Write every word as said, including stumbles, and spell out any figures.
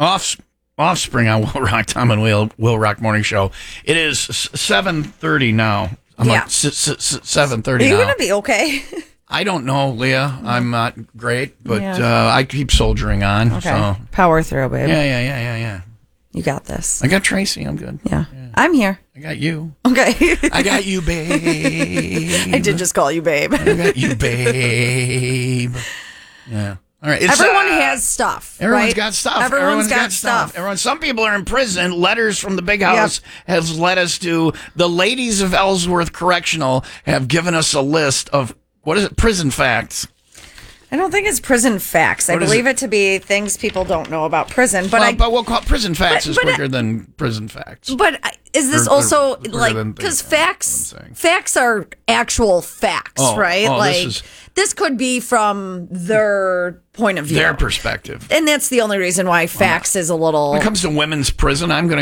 Off, Offspring on Will Rock, Tom and Will, Will Rock Morning Show. It is seven thirty now. I'm Yeah. like seven thirty Are now. you going to be okay? I don't know, Leah. I'm not great, but Yeah. uh, I keep soldiering on. Okay. So. Power through, babe. Yeah, yeah, yeah, yeah, yeah. You got this. I got Tracy. I'm good. Yeah. yeah. I'm here. I got you. Okay. I got you, babe. I did just call you babe. I got you, babe. Yeah. All right. It's, Everyone uh, has stuff. Everyone's right? got stuff. Everyone's Everyone's got, got, stuff. stuff. Everyone. Some people are in prison. Letters from the big house has led us to the ladies of Ellsworth Correctional have given us a list of what is it? Prison facts. I don't think it's prison facts. I What is believe it? it? to be things people don't know about prison. But Well, I. but we'll call it prison facts but- is but quicker I- than prison facts. But I- is this Or- or also quicker like than because things, yeah, facts that's what I'm saying. facts are actual facts, Oh, right? oh, like this is- this could be from their point of view, Their perspective. and that's the only reason why facts is a little. When it comes to women's prison, I'm going to